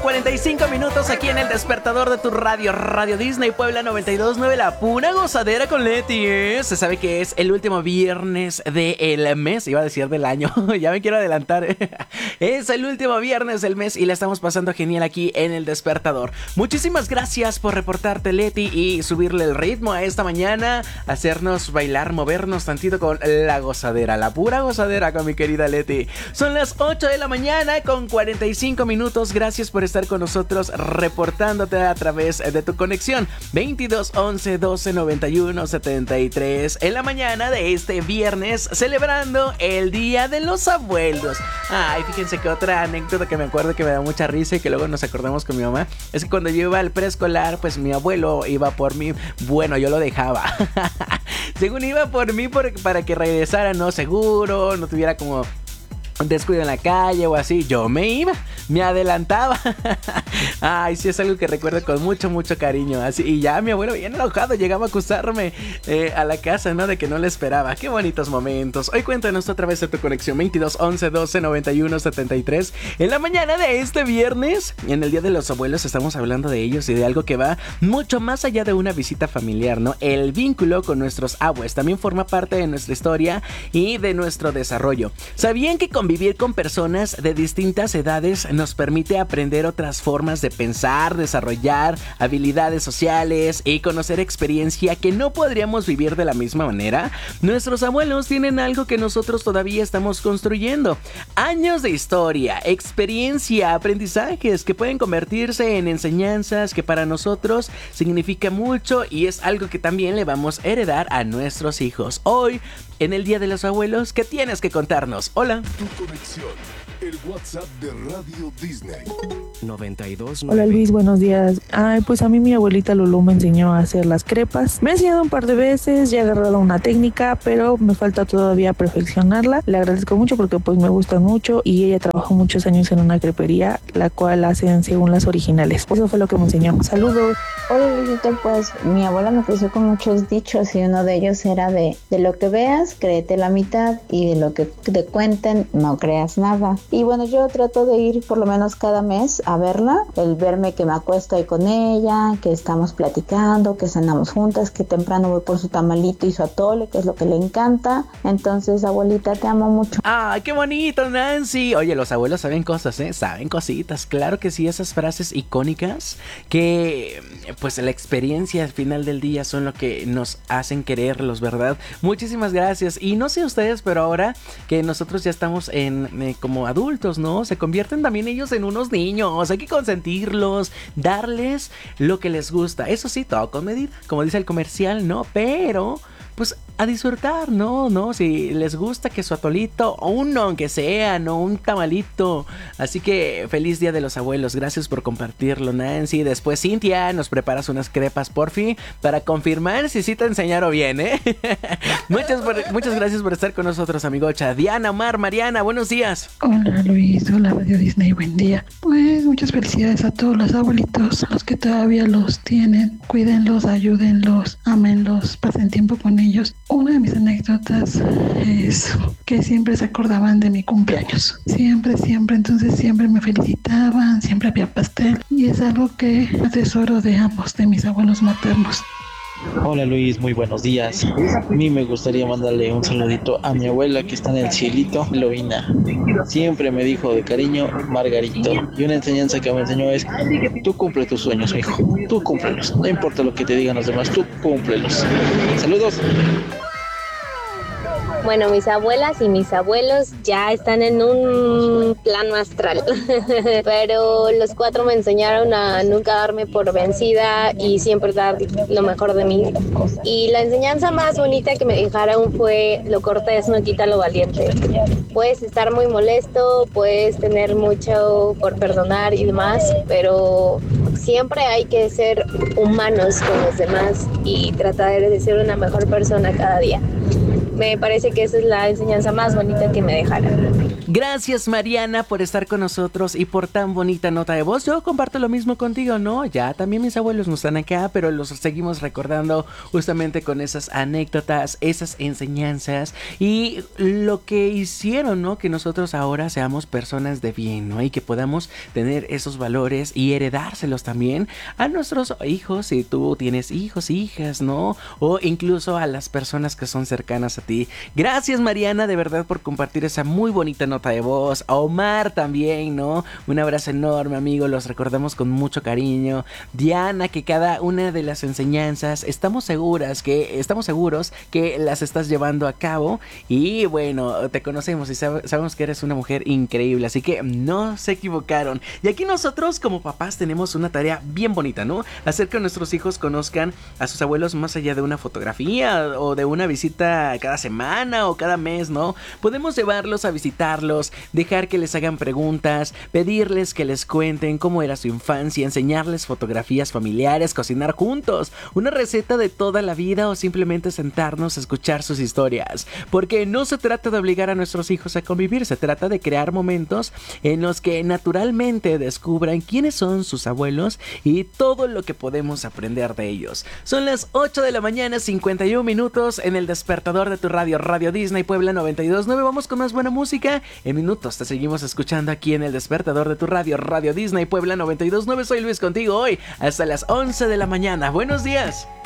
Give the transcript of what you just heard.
45 minutos aquí en el despertador de tu radio, Radio Disney Puebla 92.9, la pura gozadera con Leti, ¿eh? Se sabe que es el último viernes del mes, iba a decir del año, ya me quiero adelantar. Es el último viernes del mes y la estamos pasando genial aquí en el despertador. Muchísimas gracias por reportarte, Leti, y subirle el ritmo a esta mañana, hacernos bailar, movernos tantito con la gozadera, la pura gozadera con mi querida Leti. Son las 8 de la mañana con 45 minutos. Gracias por estar con nosotros reportándote a través de tu conexión 22 11 12 91 73 en la mañana de este viernes, celebrando el Día de los Abuelos. Ay, fíjense que otra anécdota que me acuerdo que me da mucha risa y que luego nos acordamos con mi mamá es que cuando yo iba al preescolar, pues mi abuelo iba por mí. Bueno, yo lo dejaba. Según iba por mí para que regresara, no seguro, no tuviera como un descuido en la calle o así, yo me adelantaba. Ay, sí, es algo que recuerdo con mucho, mucho cariño. Así, y ya mi abuelo bien enojado llegaba a acusarme a la casa, ¿no? De que no le esperaba. Qué bonitos momentos. Hoy cuéntanos otra vez de tu conexión 22 11 12 91 73. En la mañana de este viernes, en el Día de los Abuelos, estamos hablando de ellos y de algo que va mucho más allá de una visita familiar, ¿no? El vínculo con nuestros abuelos también forma parte de nuestra historia y de nuestro desarrollo. ¿Sabían que convivir con personas de distintas edades nos permite aprender otras formas de pensar, desarrollar habilidades sociales y conocer experiencia que no podríamos vivir de la misma manera? Nuestros abuelos tienen algo que nosotros todavía estamos construyendo. Años de historia, experiencia, aprendizajes que pueden convertirse en enseñanzas que para nosotros significa mucho y es algo que también le vamos a heredar a nuestros hijos. Hoy, en el Día de los Abuelos, ¿qué tienes que contarnos? Hola. Tu conexión, el WhatsApp de Radio Disney 92.9. Hola Luis, buenos días. Ay, pues a mí mi abuelita Lulú me enseñó a hacer las crepas. Me ha enseñado un par de veces, ya he agarrado una técnica, pero me falta todavía perfeccionarla. Le agradezco mucho porque pues me gusta mucho y ella trabajó muchos años en una crepería, la cual hacen según las originales. Eso fue lo que me enseñó. Saludos. Hola Luisito, pues mi abuela me creció con muchos dichos y uno de ellos era de lo que veas, créete la mitad y de lo que te cuenten, no creas nada. Y bueno, yo trato de ir por lo menos cada mes a verla, el verme que me acuesto ahí con ella, que estamos platicando, que cenamos juntas, que temprano voy por su tamalito y su atole, que es lo que le encanta. Entonces, abuelita, te amo mucho. ¡Ah, qué bonito, Nancy! Oye, los abuelos saben cosas, ¿eh? Saben cositas. Claro que sí, esas frases icónicas que, pues, la experiencia al final del día son lo que nos hacen quererlos, ¿verdad? Muchísimas gracias. Y no sé ustedes, pero ahora que nosotros ya estamos como adultos, ¿no? Se convierten también ellos en unos niños. Hay que consentirlos, darles lo que les gusta. Eso sí, todo con medida, como dice el comercial, ¿no? Pero pues a disfrutar, ¿no? Si les gusta que su atolito, o uno aunque sea, ¿no? Un tamalito. Así que feliz Día de los Abuelos. Gracias por compartirlo, Nancy. Después, Cintia, nos preparas unas crepas, porfi, para confirmar si sí te enseñaron bien, ¿eh? Muchas gracias por estar con nosotros, amigocha. Diana, Omar, Mariana, buenos días. Hola Luis, hola Radio Disney, buen día. Pues muchas felicidades a todos los abuelitos, los que todavía los tienen. Cuídenlos, ayúdenlos, ámenlos, pasen tiempo con ellos. Una de mis anécdotas es que siempre se acordaban de mi cumpleaños. Siempre, entonces siempre me felicitaban, siempre había pastel. Y es algo que atesoro de ambos, de mis abuelos maternos. Hola Luis, muy buenos días. A mí me gustaría mandarle un saludito a mi abuela que está en el cielito, Lovina. Siempre me dijo de cariño, Margarito. Y una enseñanza que me enseñó es: tú cumple tus sueños, hijo. Tú cúmplelos. No importa lo que te digan los demás, tú cúmplelos. Saludos. Bueno, mis abuelas y mis abuelos ya están en un plano astral, pero los cuatro me enseñaron a nunca darme por vencida y siempre dar lo mejor de mí. Y la enseñanza más bonita que me dejaron fue: lo cortés no quita lo valiente. Puedes estar muy molesto, puedes tener mucho por perdonar y demás, pero siempre hay que ser humanos con los demás y tratar de ser una mejor persona cada día. Me parece que esa es la enseñanza más bonita que me dejaron. Gracias, Mariana, por estar con nosotros y por tan bonita nota de voz. Yo comparto lo mismo contigo, ¿no? Ya también mis abuelos no están acá, pero los seguimos recordando justamente con esas anécdotas, esas enseñanzas y lo que hicieron, ¿no? Que nosotros ahora seamos personas de bien, ¿no? Y que podamos tener esos valores y heredárselos también a nuestros hijos, si tú tienes hijos, hijas, ¿no? O incluso a las personas que son cercanas a ti. Gracias, Mariana, de verdad, por compartir esa muy bonita nota de voz. A Omar también, ¿no? Un abrazo enorme, amigo, los recordamos con mucho cariño. Diana, que cada una de las enseñanzas estamos seguros que las estás llevando a cabo y bueno, te conocemos y sabemos que eres una mujer increíble, así que no se equivocaron. Y aquí nosotros como papás tenemos una tarea bien bonita, ¿no? Hacer que nuestros hijos conozcan a sus abuelos más allá de una fotografía o de una visita cada semana o cada mes, ¿no? Podemos llevarlos a visitarlos, dejar que les hagan preguntas, pedirles que les cuenten cómo era su infancia, enseñarles fotografías familiares, cocinar juntos, una receta de toda la vida o simplemente sentarnos a escuchar sus historias. Porque no se trata de obligar a nuestros hijos a convivir, se trata de crear momentos en los que naturalmente descubran quiénes son sus abuelos y todo lo que podemos aprender de ellos. Son las 8 de la mañana, 51 minutos en el despertador de tu radio, Radio Disney Puebla 92.9. Vamos con más buena música. En minutos te seguimos escuchando aquí en el despertador de tu radio, Radio Disney Puebla 92.9. Soy Luis contigo hoy hasta las 11 de la mañana. Buenos días.